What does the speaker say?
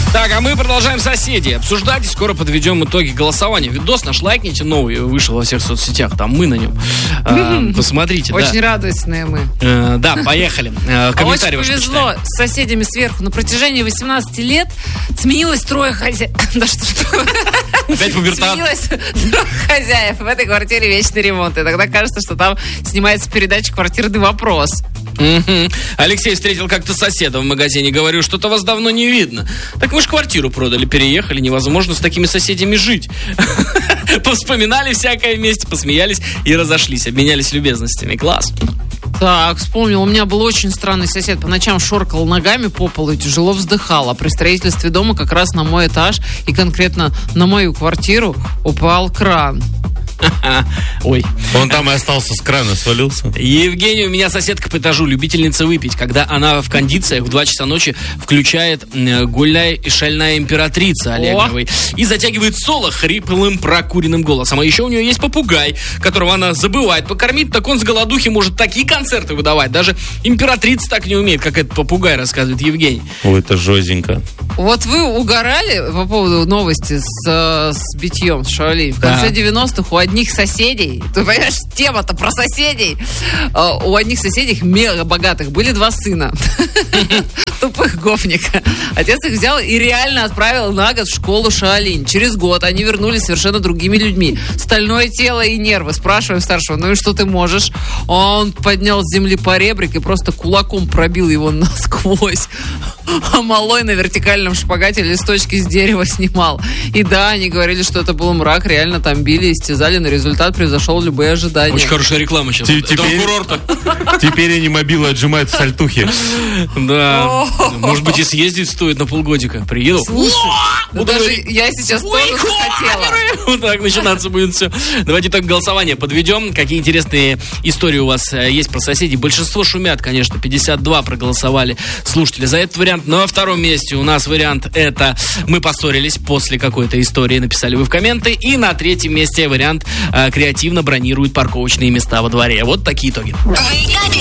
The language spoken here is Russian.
Так, а мы продолжаем соседей обсуждать и скоро подведем итоги голосования. Видос наш лайкните новый, вышел во всех соцсетях, там мы на нем. Посмотрите, да. Очень радостные мы. Да, поехали. Комментарии очень повезло с соседями сверху. На протяжении 18 лет сменилось 3 хозяев. Да что ж такое? Опять пубертат. Сменилось 3 хозяев. В этой квартире вечный ремонт. И тогда кажется, что там снимается передача «Квартирный вопрос». Алексей встретил как-то соседа в магазине. Говорю, что-то вас давно не видно. Так мы ж квартиру продали, переехали. Невозможно с такими соседями жить. Повспоминали всякое вместе, посмеялись и разошлись. Обменялись любезностями. Класс. Так, вспомнил, у меня был очень странный сосед. По ночам шоркал ногами по полу и тяжело вздыхал. А при строительстве дома как раз на мой этаж и конкретно на мою квартиру упал кран. Ой. Он там и остался, с крана свалился. Евгений, у меня соседка по этажу, любительница выпить. Когда она в кондициях в 2 часа ночи включает «Гуляй и шальная императрица» Олеговой и затягивает соло хриплым прокуренным голосом. А еще у нее есть попугай, которого она забывает покормить, так он с голодухи может такие концерты выдавать. Даже императрица так не умеет, как этот попугай, рассказывает Евгений. Ой, это жестенько. Вот вы угорали по поводу новости с битьем, с Шаолинь. В конце 90-х у одних соседей, ты понимаешь, тема-то про соседей, у одних соседей мега богатых были 2 сына. Тупых гопника. Отец их взял и реально отправил на год в школу Шаолинь. Через год они вернулись совершенно другими людьми. Стальное тело и нервы. Спрашиваем старшего, ну и что ты можешь? Он поднял с земли поребрик и просто кулаком пробил его насквозь. А малой на вертикальном шпагате листочки с дерева снимал. И да, они говорили, что это был мрак. Реально там били, истязали, но результат превзошел любые ожидания. Очень хорошая реклама сейчас. Теперь они мобилы отжимают в сальтухе. Да. Может быть, и съездить стоит на полгодика. Приеду. Слушай, даже я сейчас тоже захотела. Вот так начинаться будет все. Давайте так голосование подведем. Какие интересные истории у вас есть про соседей? Большинство шумят, конечно. 52 проголосовали слушатели за этот вариант. Но во втором месте у нас вариант это «Мы поссорились после какой-то истории». Написали вы в комменты. И на 3-м месте вариант «Креативно бронируют парковочные места во дворе». Вот такие итоги.